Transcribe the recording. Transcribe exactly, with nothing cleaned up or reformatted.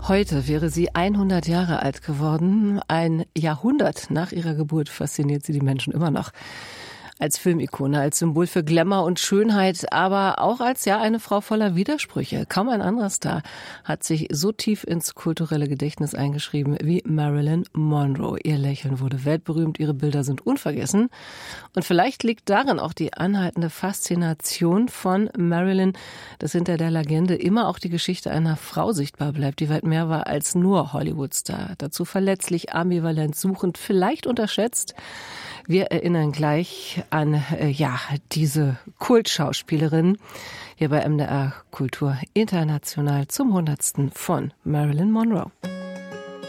Heute wäre sie hundert Jahre alt geworden. Ein Jahrhundert nach ihrer Geburt fasziniert sie die Menschen immer noch. Als Filmikone, als Symbol für Glamour und Schönheit, aber auch als ja eine Frau voller Widersprüche. Kaum ein anderer Star hat sich so tief ins kulturelle Gedächtnis eingeschrieben wie Marilyn Monroe. Ihr Lächeln wurde weltberühmt, ihre Bilder sind unvergessen. Und vielleicht liegt darin auch die anhaltende Faszination von Marilyn, dass hinter der Legende immer auch die Geschichte einer Frau sichtbar bleibt, die weit mehr war als nur Hollywood-Star. Dazu verletzlich, ambivalent, suchend, vielleicht unterschätzt. Wir erinnern gleich an äh, ja diese Kultschauspielerin hier bei M D R Kultur International zum hundertsten von Marilyn Monroe.